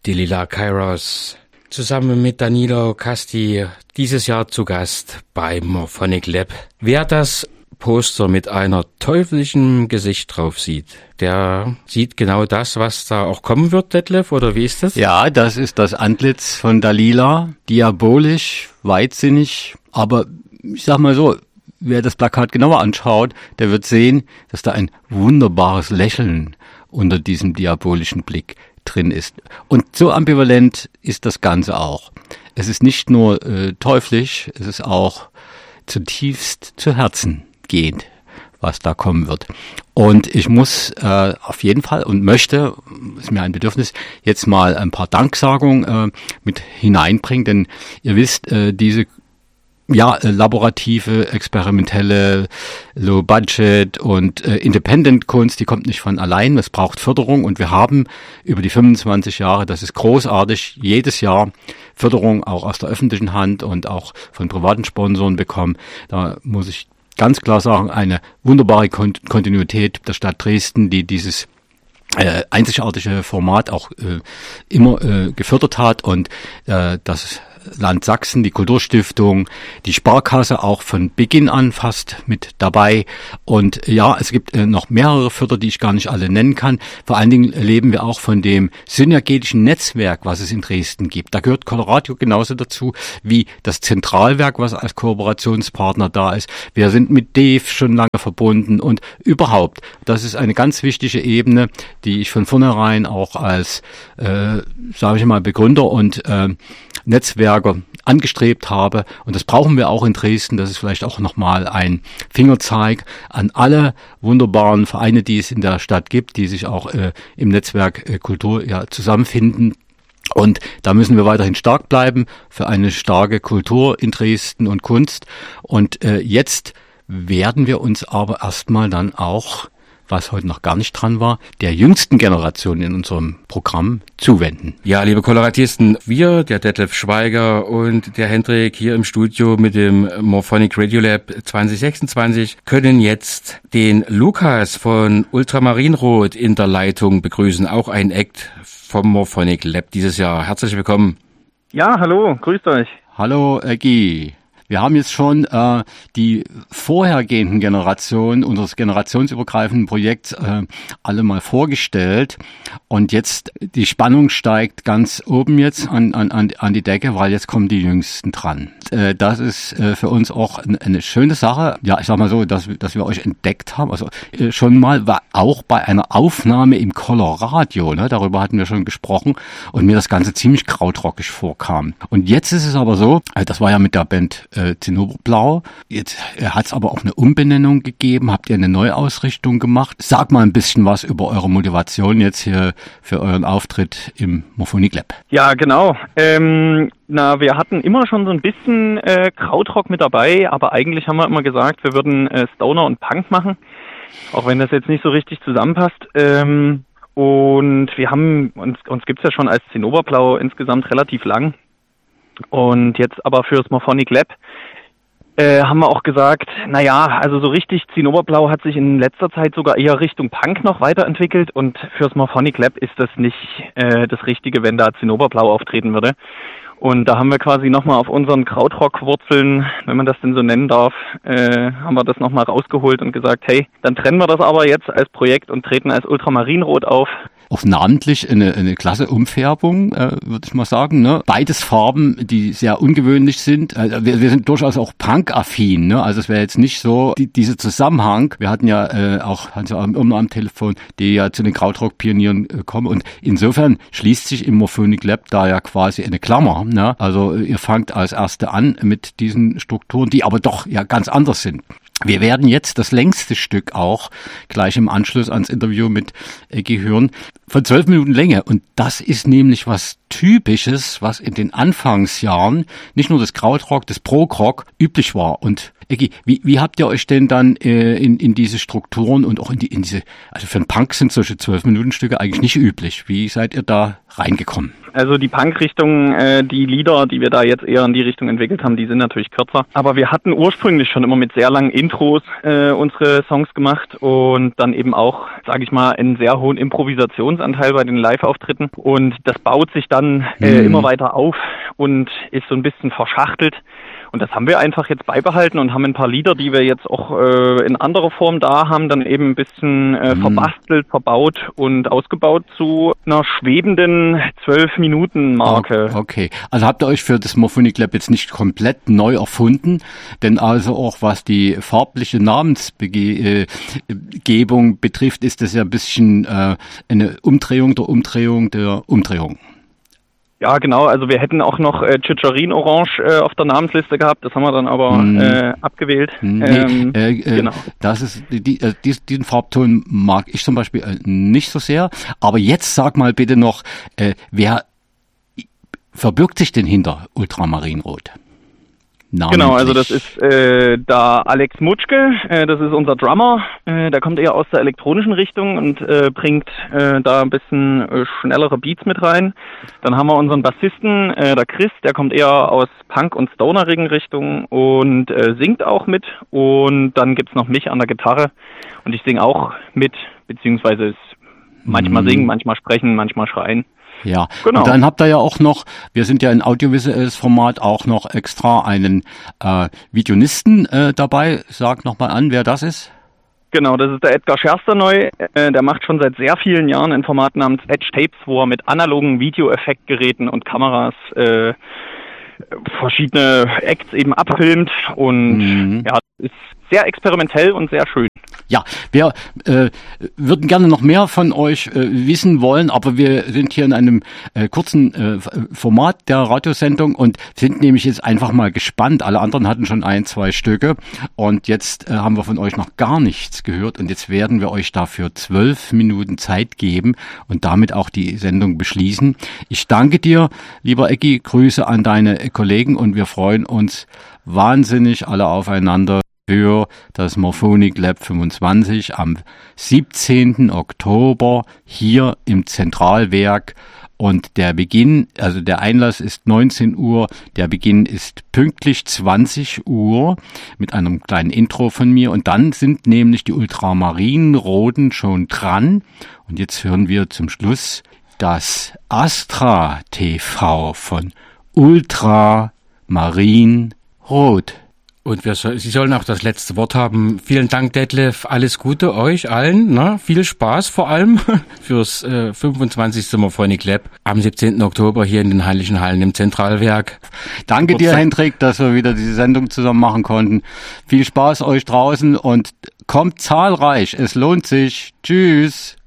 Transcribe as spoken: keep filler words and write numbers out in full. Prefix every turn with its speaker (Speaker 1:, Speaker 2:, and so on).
Speaker 1: Delilah Kairos zusammen mit Danilo Casti dieses Jahr zu Gast bei Morphonic Lab. Wer das Poster mit einer teuflischen Gesicht drauf sieht, der sieht genau das, was da auch kommen wird, Detlef, oder wie ist das?
Speaker 2: Ja, das ist das Antlitz von Delilah, diabolisch, weitsinnig, aber ich sag mal so, wer das Plakat genauer anschaut, der wird sehen, dass da ein wunderbares Lächeln unter diesem diabolischen Blick drin ist. Und so ambivalent ist das Ganze auch. Es ist nicht nur äh, teuflisch, es ist auch zutiefst zu Herzen gehend, was da kommen wird. Und ich muss äh, auf jeden Fall und möchte, ist mir ein Bedürfnis, jetzt mal ein paar Danksagungen äh, mit hineinbringen, denn ihr wisst, äh, diese ja, laborative, experimentelle, Low-Budget und äh, Independent-Kunst, die kommt nicht von allein, es braucht Förderung und wir haben über die fünfundzwanzig Jahre, das ist großartig, jedes Jahr Förderung auch aus der öffentlichen Hand und auch von privaten Sponsoren bekommen. Da muss ich ganz klar sagen, eine wunderbare Kont- Kontinuität der Stadt Dresden, die dieses äh, einzigartige Format auch äh, immer äh, gefördert hat und äh, das Land Sachsen, die Kulturstiftung, die Sparkasse auch von Beginn an fast mit dabei. Und ja, es gibt äh, noch mehrere Förder, die ich gar nicht alle nennen kann. Vor allen Dingen leben wir auch von dem synergetischen Netzwerk, was es in Dresden gibt. Da gehört Coloradio genauso dazu wie das Zentralwerk, was als Kooperationspartner da ist. Wir sind mit D E F schon lange verbunden und überhaupt, das ist eine ganz wichtige Ebene, die ich von vornherein auch als, äh, sage ich mal, Begründer und äh, Netzwerk angestrebt habe. Und das brauchen wir auch in Dresden. Das ist vielleicht auch nochmal ein Fingerzeig an alle wunderbaren Vereine, die es in der Stadt gibt, die sich auch äh, im Netzwerk äh, Kultur ja zusammenfinden. Und da müssen wir weiterhin stark bleiben für eine starke Kultur in Dresden und Kunst. Und äh, jetzt werden wir uns aber erstmal dann auch, was heute noch gar nicht dran war, der jüngsten Generation in unserem Programm zuwenden.
Speaker 1: Ja, liebe Koloratisten, wir, der Detlef Schweiger und der Hendrik hier im Studio mit dem Morphonic Radio Lab zwanzig sechsundzwanzig können jetzt den Lukas von Ultramarinrot in der Leitung begrüßen. Auch ein Act vom Morphonic Lab dieses Jahr. Herzlich willkommen.
Speaker 3: Ja, hallo, grüßt euch.
Speaker 2: Hallo, Eggy. Wir haben jetzt schon äh, die vorhergehenden Generationen unseres generationsübergreifenden Projekts äh, alle mal vorgestellt und jetzt die Spannung steigt ganz oben jetzt an an an die Decke, weil jetzt kommen die Jüngsten dran. Äh, das ist äh, für uns auch eine, eine schöne Sache. Ja, ich sag mal so, dass dass wir euch entdeckt haben. Also äh, schon mal war auch bei einer Aufnahme im Coloradio, ne, darüber hatten wir schon gesprochen und mir das Ganze ziemlich krautrockig vorkam. Und jetzt ist es aber so, äh, das war ja mit der Band Äh, Zinnoberblau. Jetzt äh, hat es aber auch eine Umbenennung gegeben. Habt ihr eine Neuausrichtung gemacht? Sag mal ein bisschen was über eure Motivation jetzt hier für euren Auftritt im Morphonic Lab.
Speaker 3: Ja, genau. Ähm, na, wir hatten immer schon so ein bisschen äh, Krautrock mit dabei, aber eigentlich haben wir immer gesagt, wir würden äh, Stoner und Punk machen, auch wenn das jetzt nicht so richtig zusammenpasst. Ähm, und wir haben, uns, uns gibt's ja schon als Zinnoberblau insgesamt relativ lang. Und jetzt aber fürs Morphonic Lab äh, haben wir auch gesagt, naja, also so richtig Zinnoberblau hat sich in letzter Zeit sogar eher Richtung Punk noch weiterentwickelt und fürs Morphonic Lab ist das nicht äh, das Richtige, wenn da Zinnoberblau auftreten würde. Und da haben wir quasi nochmal auf unseren Krautrock-Wurzeln, wenn man das denn so nennen darf, äh, haben wir das nochmal rausgeholt und gesagt, hey, dann trennen wir das aber jetzt als Projekt und treten als Ultramarinrot auf.
Speaker 2: Auch namentlich eine, eine klasse Umfärbung, äh, würde ich mal sagen. Ne? Beides Farben, die sehr ungewöhnlich sind. Also wir, wir sind durchaus auch Punk-affin. Ne? Also es wäre jetzt nicht so, die, dieser Zusammenhang. Wir hatten ja äh, auch Hans immer am Telefon, die ja zu den Krautrock-Pionieren äh, kommen. Und insofern schließt sich im Morphonic Lab da ja quasi eine Klammer. Ne? Also ihr fangt als Erste an mit diesen Strukturen, die aber doch ja ganz anders sind. Wir werden jetzt das längste Stück auch gleich im Anschluss ans Interview mit Eggy hören, von zwölf Minuten Länge. Und das ist nämlich was Typisches, was in den Anfangsjahren nicht nur des Krautrock, des Prog-Rock üblich war. Und Eggy, wie, wie habt ihr euch denn dann äh, in, in diese Strukturen und auch in, die, in diese, also für einen Punk sind solche zwölf Minuten Stücke eigentlich nicht üblich. Wie seid ihr da reingekommen?
Speaker 3: also die Punk-Richtung, äh, die Lieder, die wir da jetzt eher in die Richtung entwickelt haben, die sind natürlich kürzer. Aber wir hatten ursprünglich schon immer mit sehr langen Intros äh, unsere Songs gemacht und dann eben auch, sage ich mal, einen sehr hohen Improvisationsanteil bei den Live-Auftritten. Und das baut sich dann äh, mhm. immer weiter auf und ist so ein bisschen verschachtelt. Und das haben wir einfach jetzt beibehalten und haben ein paar Lieder, die wir jetzt auch äh, in anderer Form da haben, dann eben ein bisschen äh, verbastelt, verbaut und ausgebaut zu einer schwebenden zwölf-Minuten-Marke.
Speaker 2: Okay, also habt ihr euch für das Morphonic Lab jetzt nicht komplett neu erfunden, denn also auch was die farbliche Namensgebung betrifft, ist das ja ein bisschen äh, eine Umdrehung der Umdrehung der Umdrehung.
Speaker 3: Ja, genau. Also wir hätten auch noch äh, Cicerin Orange äh, auf der Namensliste gehabt. Das haben wir dann aber mm. äh, abgewählt.
Speaker 2: Nee, ähm, äh, genau. Das ist die, äh, diesen Farbton mag ich zum Beispiel äh, nicht so sehr. Aber jetzt sag mal bitte noch, äh, wer verbirgt sich denn hinter Ultramarinrot? Namentlich.
Speaker 3: Genau, also das ist äh, da Alex Mutschke, äh, das ist unser Drummer, äh, der kommt eher aus der elektronischen Richtung und äh, bringt äh, da ein bisschen äh, schnellere Beats mit rein. Dann haben wir unseren Bassisten, äh, der Chris, der kommt eher aus Punk- und Stonerigen Richtung und äh, singt auch mit. Und dann gibt's noch mich an der Gitarre und ich singe auch mit, beziehungsweise ist manchmal mhm. singen, manchmal sprechen, manchmal schreien.
Speaker 2: Ja, genau. Und dann habt ihr ja auch noch, wir sind ja ein audiovisuelles Format, auch noch extra einen äh, Videonisten äh, dabei. Sag nochmal an, wer das ist.
Speaker 3: Genau, das ist der Edgar Scherster neu. Äh, der macht schon seit sehr vielen Jahren ein Format namens Edge Tapes, wo er mit analogen Videoeffektgeräten und Kameras äh, verschiedene Acts eben abfilmt. Und mhm. ja, ist sehr experimentell und sehr schön.
Speaker 2: Ja, wir äh, würden gerne noch mehr von euch äh, wissen wollen, aber wir sind hier in einem äh, kurzen äh, Format der Radiosendung und sind nämlich jetzt einfach mal gespannt. Alle anderen hatten schon ein, zwei Stücke und jetzt äh, haben wir von euch noch gar nichts gehört und jetzt werden wir euch dafür zwölf Minuten Zeit geben und damit auch die Sendung beschließen. Ich danke dir, lieber Ecki, Grüße an deine Kollegen und wir freuen uns wahnsinnig alle aufeinander für das Morphonic Lab fünfundzwanzig am siebzehnten Oktober hier im Zentralwerk. Und der Beginn, also der Einlass ist neunzehn Uhr, der Beginn ist pünktlich zwanzig Uhr mit einem kleinen Intro von mir. Und dann sind nämlich die Ultramarinroten schon dran. Und jetzt hören wir zum Schluss das Astra T V von Ultramarinrot.
Speaker 1: Und wir, Sie sollen auch das letzte Wort haben. Vielen Dank, Detlef. Alles Gute euch allen. Ne? Viel Spaß vor allem fürs äh, fünfundzwanzigste Morphonic Lab am siebzehnten Oktober hier in den Heiligen Hallen im Zentralwerk.
Speaker 2: Danke dir, Hendrik, dass wir wieder diese Sendung zusammen machen konnten. Viel Spaß euch draußen und kommt zahlreich. Es lohnt sich. Tschüss.